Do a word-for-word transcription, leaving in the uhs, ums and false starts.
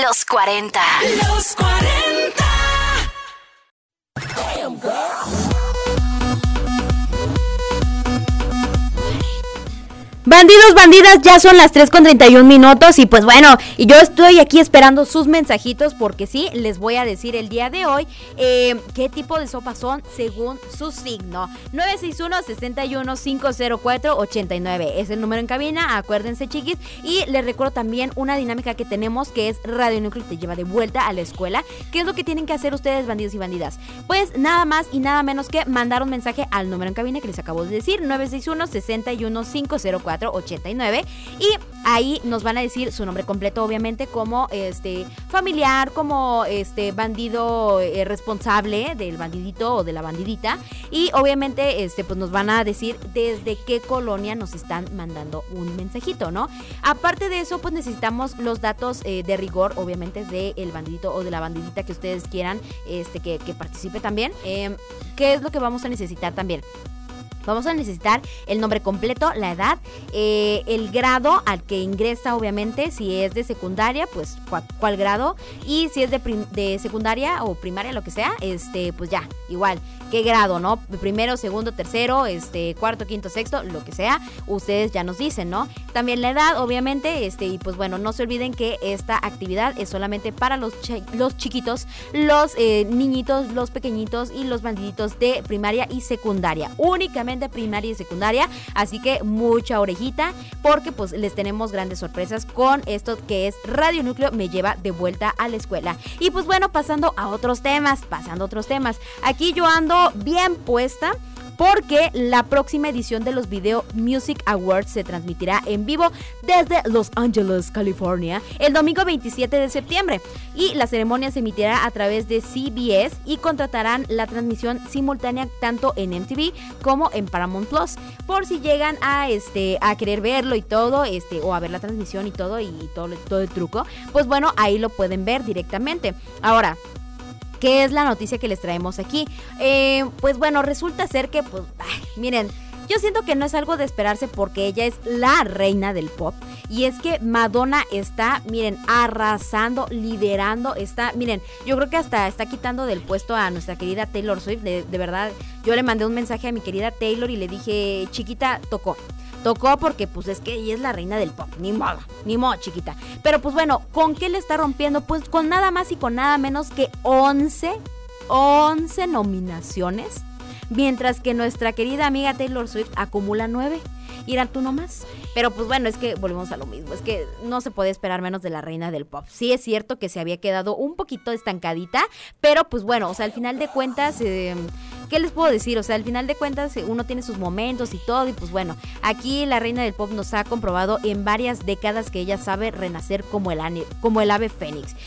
Los cuarenta. Los cuarenta. Bandidos, bandidas, ya son las tres con treinta y un minutos y pues bueno, y yo estoy aquí esperando sus mensajitos porque sí, les voy a decir el día de hoy eh, qué tipo de sopas son según su signo. nueve seis uno, seis uno, cinco cero cuatro, ocho nueve es el número en cabina, acuérdense chiquis, y les recuerdo también una dinámica que tenemos que es Radio Núcleo te lleva de vuelta a la escuela. ¿Qué es lo que tienen que hacer ustedes, bandidos y bandidas? Pues nada más y nada menos que mandar un mensaje al número en cabina que les acabo de decir, nueve seis uno, seis uno, cinco cero cuatro, ocho nueve, y ahí nos van a decir su nombre completo, obviamente, como este familiar, como este bandido eh, responsable del bandidito o de la bandidita, y obviamente este pues nos van a decir desde qué colonia nos están mandando un mensajito, ¿no? Aparte de eso, pues necesitamos los datos eh, de rigor, obviamente, del bandidito o de la bandidita que ustedes quieran este que, que participe también. Eh, ¿qué es lo que vamos a necesitar también? Vamos a necesitar el nombre completo, la edad, eh, el grado al que ingresa, obviamente, si es de secundaria, pues cuál, cuál grado, y si es de, prim- de secundaria o primaria, lo que sea, este, pues ya, igual, qué grado, ¿no? Primero, segundo, tercero, este, cuarto, quinto, sexto, lo que sea, ustedes ya nos dicen, ¿no? También la edad, obviamente, este, y pues bueno, no se olviden que esta actividad es solamente para los, ch- los chiquitos, los eh, niñitos, los pequeñitos y los bandiditos de primaria y secundaria, únicamente de primaria y secundaria, así que mucha orejita porque pues les tenemos grandes sorpresas con esto que es Radio Núcleo me lleva de vuelta a la escuela. Y pues bueno, pasando a otros temas, pasando a otros temas, aquí yo ando bien puesta porque la próxima edición de los Video Music Awards se transmitirá en vivo desde Los Ángeles, California, el domingo veintisiete de septiembre. Y la ceremonia se emitirá a través de C B S y contratarán la transmisión simultánea tanto en M T V como en Paramount Plus. Por si llegan a este a querer verlo y todo, este o a ver la transmisión y todo y todo, todo el truco, pues bueno, ahí lo pueden ver directamente. Ahora, ¿qué es la noticia que les traemos aquí? Eh, pues bueno, resulta ser que, pues, ay, miren, yo siento que no es algo de esperarse porque ella es la reina del pop. Y es que Madonna está, miren, arrasando, liderando, está, miren, yo creo que hasta está quitando del puesto a nuestra querida Taylor Swift. De, de verdad, yo le mandé un mensaje a mi querida Taylor y le dije, chiquita, tocó. Tocó porque pues es que ella es la reina del pop, ni modo, ni modo chiquita. Pero pues bueno, ¿con qué le está rompiendo? Pues con nada más y con nada menos que once, once nominaciones. Mientras que nuestra querida amiga Taylor Swift acumula nueve. Irá tú nomás. Pero pues bueno, es que volvemos a lo mismo. Es que no se puede esperar menos de la reina del pop. Sí es cierto que se había quedado un poquito estancadita, pero pues bueno, o sea, al final de cuentas... Eh, ¿qué les puedo decir? O sea, al final de cuentas uno tiene sus momentos y todo y pues bueno, aquí la reina del pop nos ha comprobado en varias décadas que ella sabe renacer como el, ane- como el ave fénix.